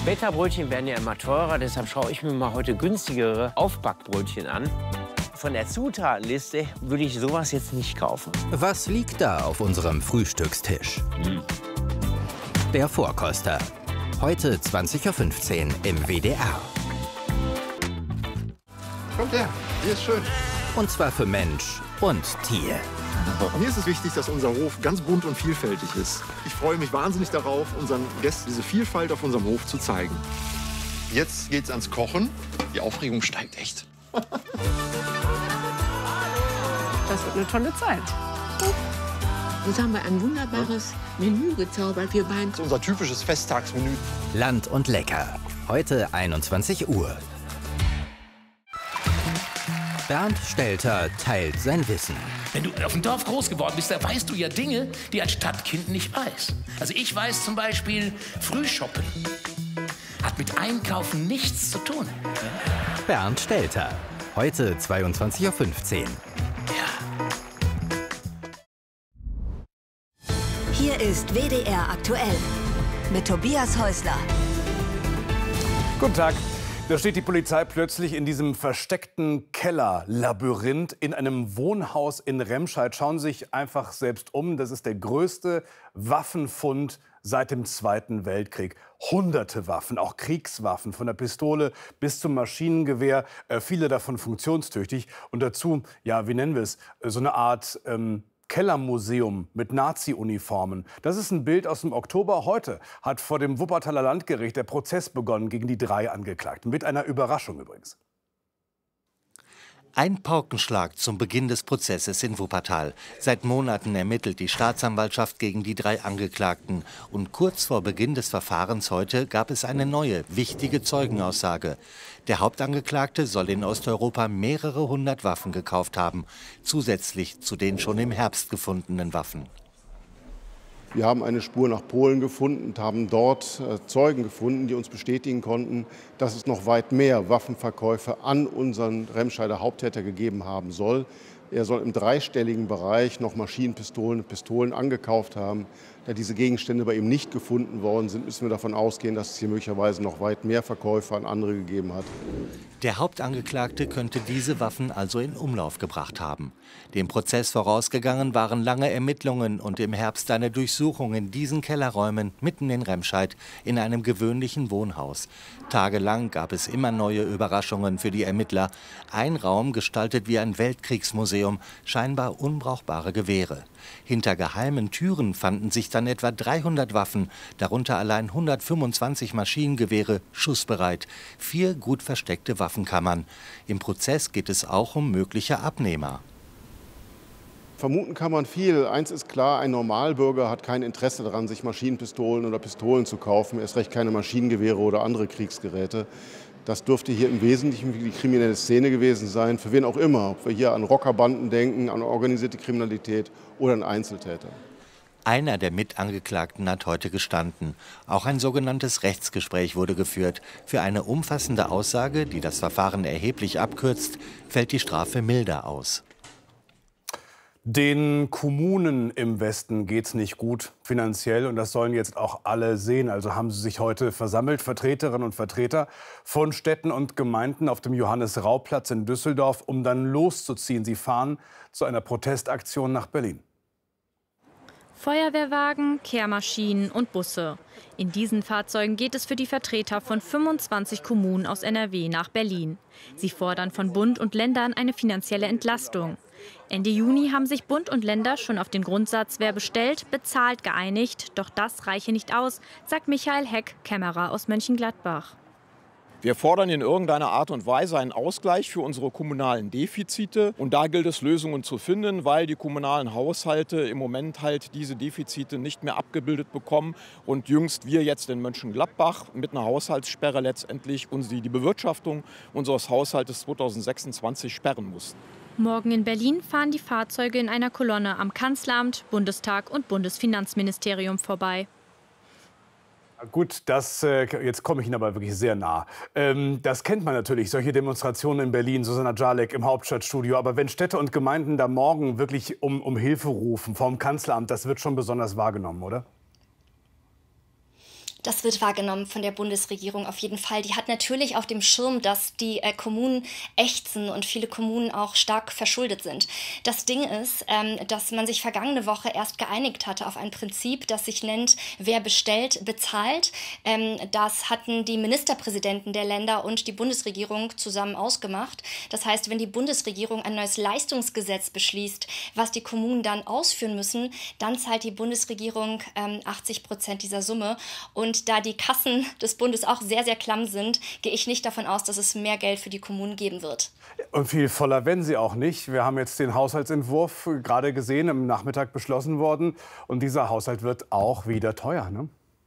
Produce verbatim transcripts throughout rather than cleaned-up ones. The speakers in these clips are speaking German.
Bäckerbrötchen werden ja immer teurer, deshalb schaue ich mir mal heute günstigere Aufbackbrötchen an. Von der Zutatenliste würde ich sowas jetzt nicht kaufen. Was liegt da auf unserem Frühstückstisch? Hm. Der Vorkoster. Heute zwanzig Uhr fünfzehn im W D R. Kommt her, hier ist schön. Und zwar für Mensch und Tier. Mir ist es wichtig, dass unser Hof ganz bunt und vielfältig ist. Ich freue mich wahnsinnig darauf, unseren Gästen diese Vielfalt auf unserem Hof zu zeigen. Jetzt geht's ans Kochen. Die Aufregung steigt echt. Das wird eine tolle Zeit. Jetzt haben wir ein wunderbares Menü gezaubert, wir beiden. Das ist unser typisches Festtagsmenü. Land und lecker. Heute einundzwanzig Uhr. Bernd Stelter teilt sein Wissen. Wenn du auf dem Dorf groß geworden bist, da weißt du ja Dinge, die ein Stadtkind nicht weiß. Also ich weiß zum Beispiel, Frühshoppen hat mit Einkaufen nichts zu tun. Bernd Stelter. Heute zweiundzwanzig Uhr fünfzehn. Ja. Hier ist W D R aktuell mit Tobias Häusler. Guten Tag. Da steht die Polizei plötzlich in diesem versteckten Kellerlabyrinth in einem Wohnhaus in Remscheid. Schauen Sie sich einfach selbst um. Das ist der größte Waffenfund seit dem Zweiten Weltkrieg. Hunderte Waffen, auch Kriegswaffen, von der Pistole bis zum Maschinengewehr. Äh, viele davon funktionstüchtig. Und dazu, ja, wie nennen wir es, so eine Art Ähm, Kellermuseum mit Nazi-Uniformen. Das ist ein Bild aus dem Oktober. Heute hat vor dem Wuppertaler Landgericht der Prozess begonnen gegen die drei Angeklagten. Mit einer Überraschung übrigens. Ein Paukenschlag zum Beginn des Prozesses in Wuppertal. Seit Monaten ermittelt die Staatsanwaltschaft gegen die drei Angeklagten. Und kurz vor Beginn des Verfahrens heute gab es eine neue, wichtige Zeugenaussage. Der Hauptangeklagte soll in Osteuropa mehrere hundert Waffen gekauft haben, zusätzlich zu den schon im Herbst gefundenen Waffen. Wir haben eine Spur nach Polen gefunden und haben dort äh, Zeugen gefunden, die uns bestätigen konnten, dass es noch weit mehr Waffenverkäufe an unseren Remscheider Haupttäter gegeben haben soll. Er soll im dreistelligen Bereich noch Maschinenpistolen und Pistolen angekauft haben. Da diese Gegenstände bei ihm nicht gefunden worden sind, müssen wir davon ausgehen, dass es hier möglicherweise noch weit mehr Verkäufe an andere gegeben hat. Der Hauptangeklagte könnte diese Waffen also in Umlauf gebracht haben. Dem Prozess vorausgegangen waren lange Ermittlungen und im Herbst eine Durchsuchung in diesen Kellerräumen mitten in Remscheid in einem gewöhnlichen Wohnhaus. Tagelang gab es immer neue Überraschungen für die Ermittler. Ein Raum gestaltet wie ein Weltkriegsmuseum, scheinbar unbrauchbare Gewehre. Hinter geheimen Türen fanden sich dann etwa dreihundert Waffen, darunter allein hundertfünfundzwanzig Maschinengewehre, schussbereit, vier gut versteckte Waffenkammern. Im Prozess geht es auch um mögliche Abnehmer. Vermuten kann man viel. Eins ist klar, ein Normalbürger hat kein Interesse daran, sich Maschinenpistolen oder Pistolen zu kaufen, erst recht keine Maschinengewehre oder andere Kriegsgeräte. Das dürfte hier im Wesentlichen die kriminelle Szene gewesen sein, für wen auch immer. Ob wir hier an Rockerbanden denken, an organisierte Kriminalität oder an Einzeltäter. Einer der Mitangeklagten hat heute gestanden. Auch ein sogenanntes Rechtsgespräch wurde geführt. Für eine umfassende Aussage, die das Verfahren erheblich abkürzt, fällt die Strafe milder aus. Den Kommunen im Westen geht's nicht gut finanziell und das sollen jetzt auch alle sehen. Also haben sie sich heute versammelt, Vertreterinnen und Vertreter von Städten und Gemeinden auf dem Johannes-Rau-Platz in Düsseldorf, um dann loszuziehen. Sie fahren zu einer Protestaktion nach Berlin. Feuerwehrwagen, Kehrmaschinen und Busse. In diesen Fahrzeugen geht es für die Vertreter von fünfundzwanzig Kommunen aus N R W nach Berlin. Sie fordern von Bund und Ländern eine finanzielle Entlastung. Ende Juni haben sich Bund und Länder schon auf den Grundsatz wer bestellt, bezahlt geeinigt. Doch das reiche nicht aus, sagt Michael Heck, Kämmerer aus Mönchengladbach. Wir fordern in irgendeiner Art und Weise einen Ausgleich für unsere kommunalen Defizite. Und da gilt es, Lösungen zu finden, weil die kommunalen Haushalte im Moment halt diese Defizite nicht mehr abgebildet bekommen. Und jüngst wir jetzt in Mönchengladbach mit einer Haushaltssperre letztendlich uns die, die Bewirtschaftung unseres Haushaltes zweitausendsechsundzwanzig sperren mussten. Morgen in Berlin fahren die Fahrzeuge in einer Kolonne am Kanzleramt, Bundestag und Bundesfinanzministerium vorbei. Gut, das, äh, jetzt komme ich Ihnen aber wirklich sehr nah. Ähm, das kennt man natürlich, solche Demonstrationen in Berlin, Susanna Jalek im Hauptstadtstudio. Aber wenn Städte und Gemeinden da morgen wirklich um, um Hilfe rufen vom Kanzleramt, das wird schon besonders wahrgenommen, oder? Das wird wahrgenommen von der Bundesregierung auf jeden Fall. Die hat natürlich auf dem Schirm, dass die äh, Kommunen ächzen und viele Kommunen auch stark verschuldet sind. Das Ding ist, ähm, dass man sich vergangene Woche erst geeinigt hatte auf ein Prinzip, das sich nennt, wer bestellt, bezahlt. Ähm, das hatten die Ministerpräsidenten der Länder und die Bundesregierung zusammen ausgemacht. Das heißt, wenn die Bundesregierung ein neues Leistungsgesetz beschließt, was die Kommunen dann ausführen müssen, dann zahlt die Bundesregierung ähm, achtzig Prozent dieser Summe. Und Und da die Kassen des Bundes auch sehr, sehr klamm sind, gehe ich nicht davon aus, dass es mehr Geld für die Kommunen geben wird. Und viel voller werden sie auch nicht. Wir haben jetzt den Haushaltsentwurf gerade gesehen, im Nachmittag beschlossen worden. Und dieser Haushalt wird auch wieder teuer, ne?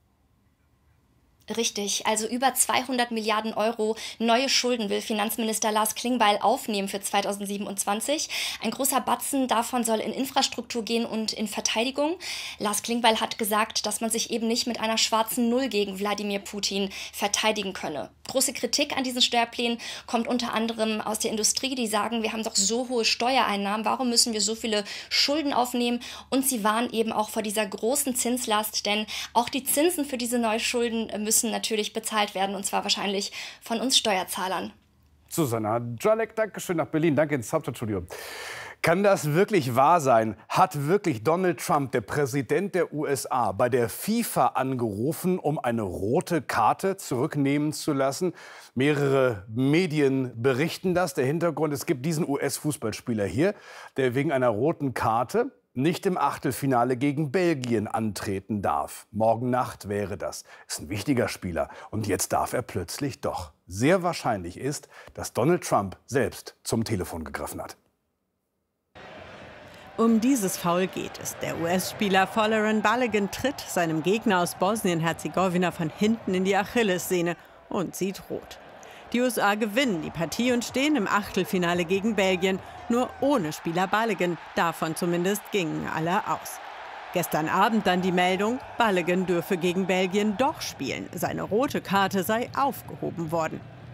Richtig, also über zweihundert Milliarden Euro neue Schulden will Finanzminister Lars Klingbeil aufnehmen für zweitausendsiebenundzwanzig. Ein großer Batzen davon soll in Infrastruktur gehen und in Verteidigung. Lars Klingbeil hat gesagt, dass man sich eben nicht mit einer schwarzen Null gegen Wladimir Putin verteidigen könne. Große Kritik an diesen Steuerplänen kommt unter anderem aus der Industrie, die sagen, wir haben doch so hohe Steuereinnahmen, warum müssen wir so viele Schulden aufnehmen? Und sie warnen eben auch vor dieser großen Zinslast, denn auch die Zinsen für diese Neuschulden müssen müssen natürlich bezahlt werden, und zwar wahrscheinlich von uns Steuerzahlern. Susanna Jalek, danke schön nach Berlin, danke ins Hauptstadtstudio. Kann das wirklich wahr sein? Hat wirklich Donald Trump, der Präsident der U S A, bei der FIFA angerufen, um eine rote Karte zurücknehmen zu lassen? Mehrere Medien berichten das. Der Hintergrund, es gibt diesen U S-Fußballspieler hier, der wegen einer roten Karte nicht im Achtelfinale gegen Belgien antreten darf. Morgen Nacht wäre das. Ist ein wichtiger Spieler. Und jetzt darf er plötzlich doch. Sehr wahrscheinlich ist, dass Donald Trump selbst zum Telefon gegriffen hat. Um dieses Foul geht es. Der U S-Spieler Folarin Balogun tritt seinem Gegner aus Bosnien-Herzegowina von hinten in die Achillessehne und sieht rot. Die U S A gewinnen die Partie und stehen im Achtelfinale gegen Belgien. Nur ohne Spieler Balogun. Davon zumindest gingen alle aus. Gestern Abend dann die Meldung, Balogun dürfe gegen Belgien doch spielen. Seine rote Karte sei aufgehoben worden.